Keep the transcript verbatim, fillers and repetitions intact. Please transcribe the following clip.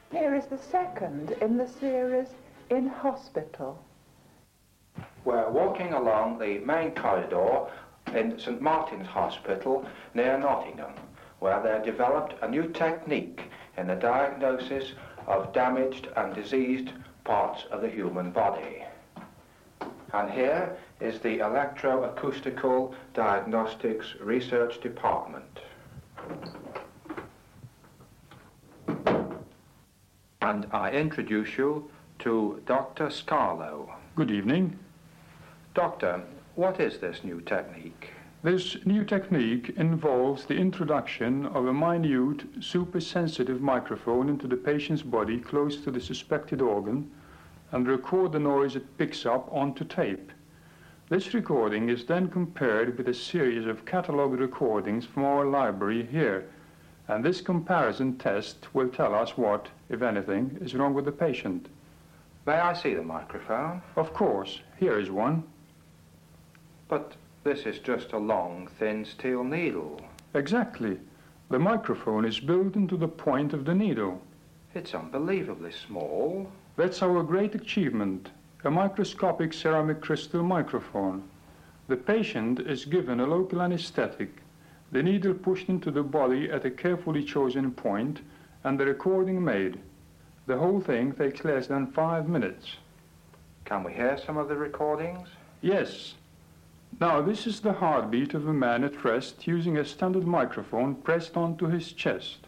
Here is the second in the series In Hospital. We're walking along the main corridor in St Martin's Hospital near Nottingham, where they developed a new technique in the diagnosis of damaged and diseased parts of the human body. And here is the Electroacoustical Diagnostics Research Department. And I introduce you to Doctor Scarlow. Good evening. Doctor, what is this new technique? This new technique involves the introduction of a minute, super-sensitive microphone into the patient's body close to the suspected organ and record the noise it picks up onto tape. This recording is then compared with a series of catalogued recordings from our library here, and this comparison test will tell us what, if anything, is wrong with the patient. May I see the microphone? Of course. Here is one. But this is just a long, thin steel needle. Exactly. The microphone is built into the point of the needle. It's unbelievably small. That's our great achievement, a microscopic ceramic crystal microphone. The patient is given a local anesthetic, the needle pushed into the body at a carefully chosen point, and the recording made. The whole thing takes less than five minutes. Can we hear some of the recordings? Yes. Now, this is the heartbeat of a man at rest using a standard microphone pressed onto his chest.